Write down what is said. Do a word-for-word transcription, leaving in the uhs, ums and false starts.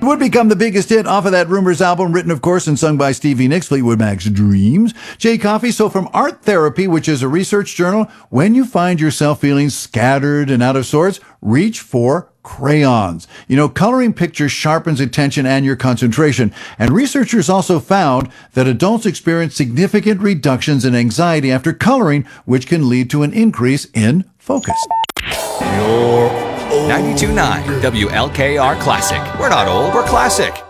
would become the biggest hit off of that Rumors album, written, of course, and sung by Stevie Nicks, Fleetwood Mac's Dreams. Jay Coffey, so from Art Therapy, which is a research journal, when you find yourself feeling scattered and out of sorts, reach for crayons. You know, coloring pictures sharpens attention and your concentration. And researchers also found that adults experience significant reductions in anxiety after coloring, which can lead to an increase in focus. ninety-two point nine W L K R Classic. We're not old, we're classic.